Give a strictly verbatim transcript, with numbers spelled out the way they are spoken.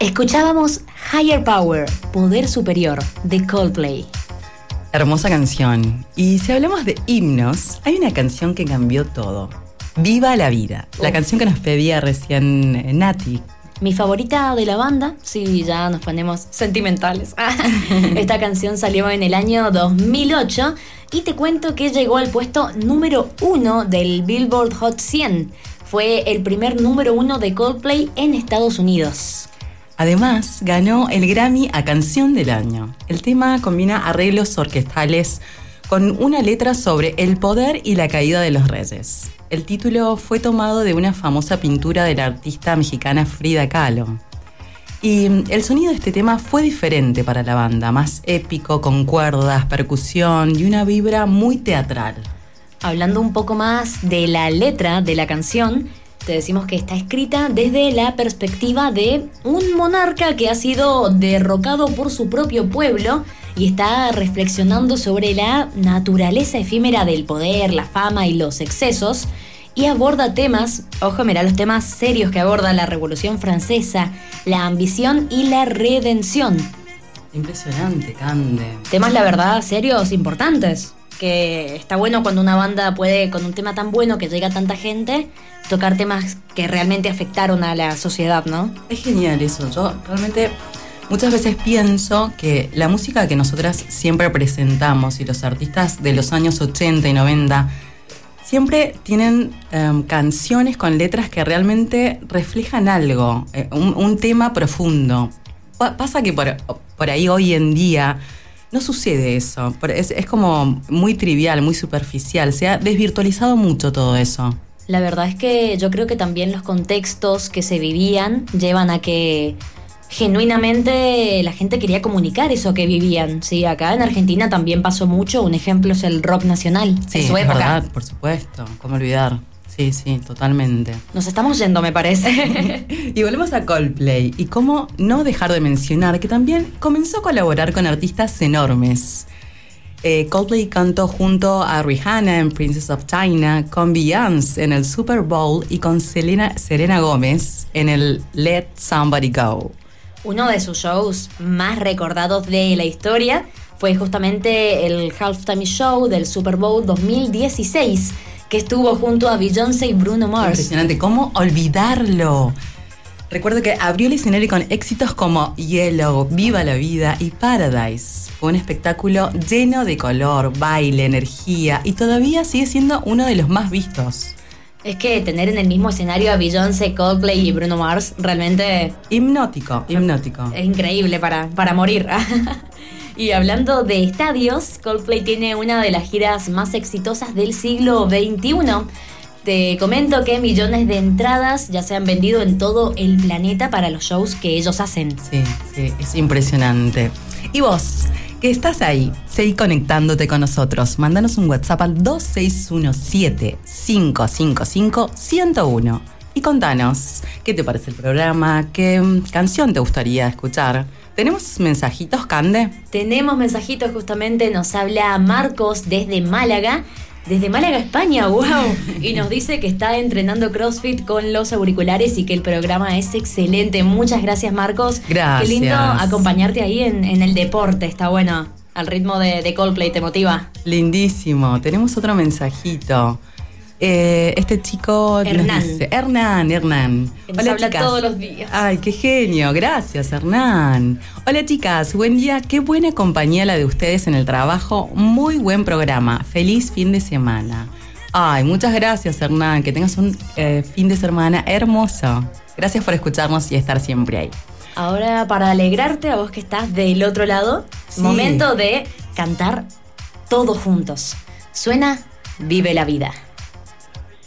Escuchábamos Higher Power, Poder Superior, de Coldplay. Hermosa canción. Y si hablamos de himnos, hay una canción que cambió todo. Viva la vida. La Uf. canción que nos pedía recién Nati. Mi favorita de la banda, sí, ya nos ponemos sentimentales. Esta canción salió en el año dos mil ocho y te cuento que llegó al puesto número uno del Billboard Hot cien. Fue el primer número uno de Coldplay en Estados Unidos. Además, ganó el Grammy a Canción del Año. El tema combina arreglos orquestales con una letra sobre el poder y la caída de los reyes. El título fue tomado de una famosa pintura de la artista mexicana Frida Kahlo. Y el sonido de este tema fue diferente para la banda, más épico, con cuerdas, percusión y una vibra muy teatral. Hablando un poco más de la letra de la canción, te decimos que está escrita desde la perspectiva de un monarca que ha sido derrocado por su propio pueblo y está reflexionando sobre la naturaleza efímera del poder, la fama y los excesos, y aborda temas, ojo, mira los temas serios que aborda: la Revolución Francesa, la ambición y la redención. Impresionante, Cande. Temas, la verdad, serios, importantes, que está bueno cuando una banda puede, con un tema tan bueno que llega a tanta gente, tocar temas que realmente afectaron a la sociedad, ¿no? Es genial eso. Yo realmente muchas veces pienso que la música que nosotras siempre presentamos y los artistas de los años ochenta y noventa siempre tienen um, canciones con letras que realmente reflejan algo, eh, un, un tema profundo. Pa- pasa que por, por ahí hoy en día no sucede eso. Es, es como muy trivial, muy superficial. Se ha desvirtualizado mucho todo eso. La verdad es que yo creo que también los contextos que se vivían llevan a que genuinamente la gente quería comunicar eso que vivían. Sí, acá en Argentina también pasó mucho. Un ejemplo es el rock nacional, sí, en su época. Verdad, por supuesto. ¿Cómo olvidar? Sí, sí, totalmente. Nos estamos yendo, me parece. Y volvemos a Coldplay. Y cómo no dejar de mencionar que también comenzó a colaborar con artistas enormes. Eh, Coldplay cantó junto a Rihanna en Princess of China, con Beyoncé en el Super Bowl y con Selena, Selena Gómez en el Let Somebody Go. Uno de sus shows más recordados de la historia fue justamente el Halftime Show del Super Bowl dos mil dieciséis, que estuvo junto a Beyoncé y Bruno Mars. Impresionante, ¿cómo olvidarlo? Recuerdo que abrió el escenario con éxitos como Yellow, Viva la Vida y Paradise. Fue un espectáculo lleno de color, baile, energía y todavía sigue siendo uno de los más vistos. Es que tener en el mismo escenario a Beyoncé, Coldplay y Bruno Mars realmente... Hipnótico, hipnótico. Es increíble para, para morir. Y hablando de estadios, Coldplay tiene una de las giras más exitosas del siglo veintiuno. Te comento que millones de entradas ya se han vendido en todo el planeta para los shows que ellos hacen. Sí, sí, es impresionante. Y vos, que estás ahí, seguí conectándote con nosotros. Mándanos un WhatsApp al dos seis uno siete, cinco cinco cinco, uno cero uno y contanos qué te parece el programa, qué canción te gustaría escuchar. ¿Tenemos mensajitos, Cande? Tenemos mensajitos, justamente nos habla Marcos desde Málaga. Desde Málaga, España, wow. Y nos dice que está entrenando CrossFit con los auriculares y que el programa es excelente. Muchas gracias, Marcos. Gracias. Qué lindo acompañarte ahí en, en el deporte, está bueno. Al ritmo de, de Coldplay, ¿te motiva? Lindísimo. Tenemos otro mensajito. Eh, este chico Hernán. Nos dice, Hernán, Hernán. Que nos habla todos los días. Ay, qué genio. Gracias, Hernán. Hola, chicas. Buen día. Qué buena compañía la de ustedes en el trabajo. Muy buen programa. Feliz fin de semana. Ay, muchas gracias, Hernán. Que tengas un eh, fin de semana hermoso. Gracias por escucharnos y estar siempre ahí. Ahora, para alegrarte, a vos que estás del otro lado, sí. Momento de cantar todos juntos. Suena Vive la Vida.